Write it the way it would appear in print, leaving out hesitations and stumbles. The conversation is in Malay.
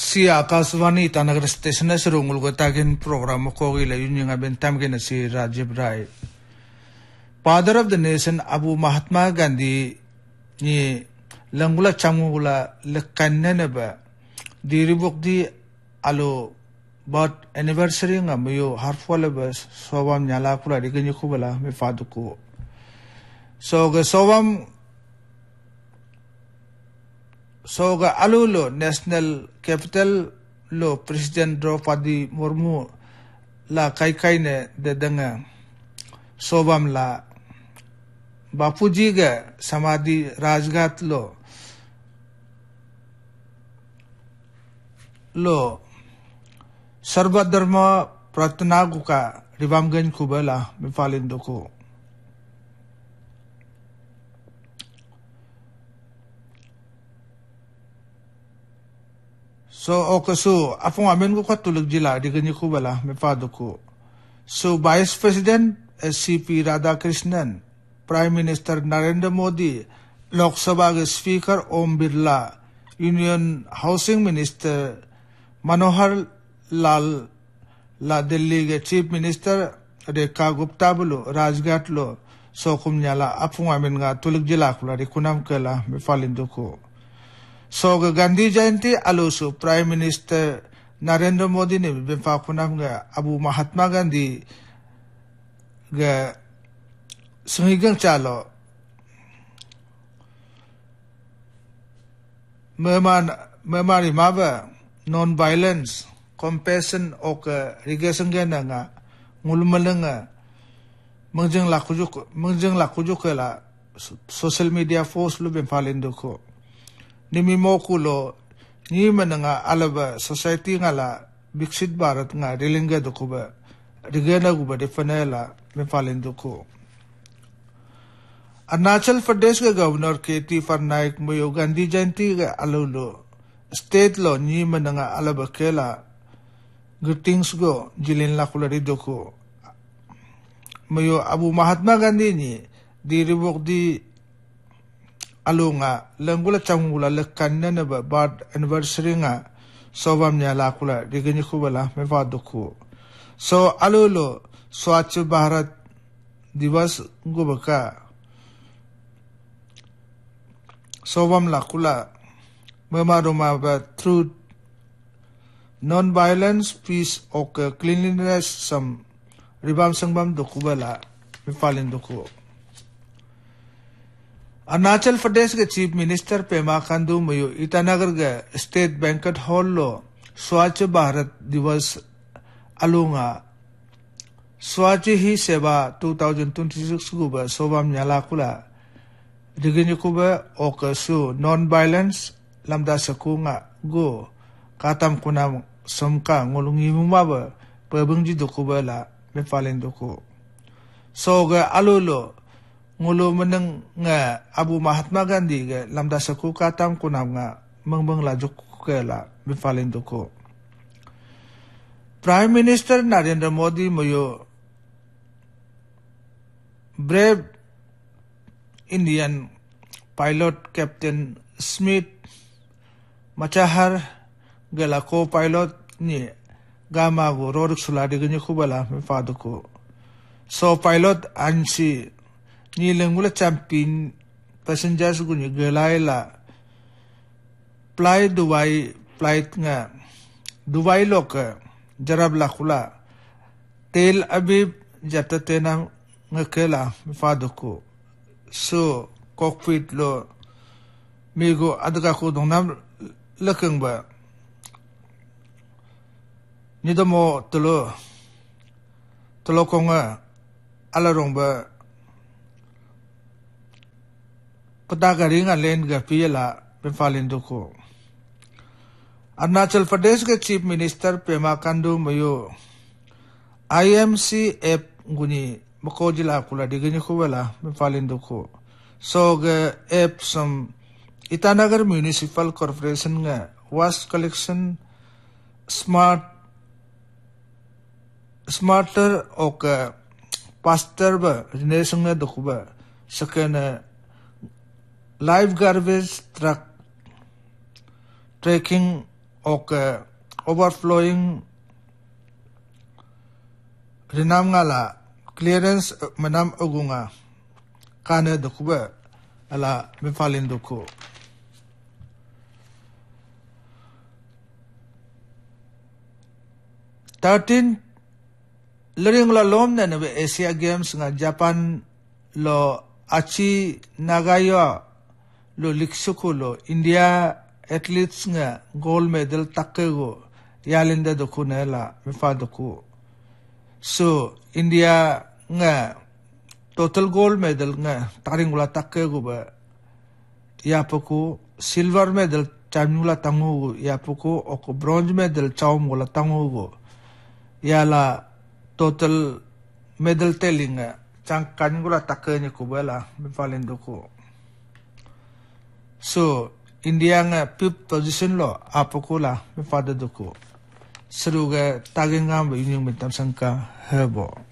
Si Akasvani Tanagar Station as Rungul Gotagin program Kogila Union Abentamkin si Rajiv Rai. Father of the nation Abu Mahatma Gandhi ni Langula Chamula Lekaneneba Diribukdi Alo but anniversary nga mayo harfwalabas Sowam Nyalakula Diganyukubala me Faduku. So ga Alulo National Capital Lo President Draupadi Murmu la Kaikaine de Danga Sowam la Bapuji ga Samadhi Rajgat lo Sarva Dharma Pratanaguka Rivamgan Kubala Mifalindoko. So okaso afong amen ko katulog jila di ganyan Kubala Mifadoko. So Vice President SCP Radhakrishnan, Prime Minister Narendra Modi, Lok Sabha Speaker Om Birla, Union Housing Minister Manohar Lal La Delhi Chief Minister Rekha Gupta Bulu Rajghat Lo Sokum Nyala Apung Amin nga Tulug Jilakula Rikunam Kela Mifalindoko. So Gandhi Jayanti Alusu Prime Minister Narendra Modi ni Bifakunam nga Abu Mahatma Gandhi ga Sungigang Chalo Memari Mava Non-violence compassion oka rigation gana nga ngulmalanga mangjang lakujuk la social media force lu benfalindo ko nimi mokulo ni mananga alaba society nga la biksit barat nga rilinga do ko ba rigana go ba defanela benfalindo ko. Arunachal Pradesh ga governor KT Farnaik Moyo Gandhi Jayanti ga alulo state law ni mananga alaba kela greetings go jilin lakula ridoko mayo Abu Mahatma Gandhi ni diribok di alunga langula chamula lekanna na ba birth anniversary nga Sowam nya lakula diganyi kubala mevadoko. So alulo Swachh Bharat Divas go baka Sowam lakula memaroma ba truth non-violence, peace, or cleanliness, some ribam sangbam dokubala, mifalin doko. Arunachal Pradesh ke Chief Minister Pema Khandu Mayo Itanagar ga State Banquet Hall lo Swachh Bharat Divas alunga Swachh Hi Seva 2026 guba Sowam Nyalakula Diganya kuba okasu non-violence lamda sakunga go katam kunam somka ngolungi mumaba pabungji dokubala mefalen doko. So ga alulo ngolo meneng nga Abu Mahatma Gandhi ga lamda saku katam kunam nga mengbeng lajuk kela mefalen doko. Prime Minister Narendra Modi moyo brave Indian pilot Captain Smith Machahar gala co-pilot ni gama go rorik suladi ganyo kubala mefadoko. So pilot ansi ni lengula champion passengers gunyo galaila flight Dubai flight nga Dubai loka jarab lakula Tel Aviv jatatena nga kela mefadoko. So cockpit lo migo adaka ko dongnam lakang ba nidamo tulo ko nga alarong ba patagari nga len ga piyala benfalin doko. Arunachal Pradesh ke Chief Minister Pema Khandu Mayo IMC app guni makojila kula digani ko wala benfalin doko. So ga app some Itanagar Municipal Corporation nga waste collection smarter oka pastor ba generation nga dokuba sakana live garbage truck tracking och overflowing rinam ngala clearance manam ogunga kana dokuba ala mefalin doko. Lering la lom na nabe Asia Games nga Japan lo achi nagayo lo liksuko lo India athletes nga gold medal takego yalinda doko na la mefa doko. So India nga total gold medal nga taringula takego ba yapoko silver medal chamula tangugo yapoko oko bronze medal chaumula tangugo yala total medal telling chang kaningula takanya kubala mefalin doko. So India nga 5th position lo apokula mefada doko. Seruga taging ngam inyong mentam sangka hebo.